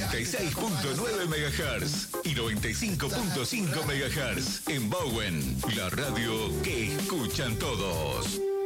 96.9 MHz y 95.5 MHz en Bowen, la radio que escuchan todos.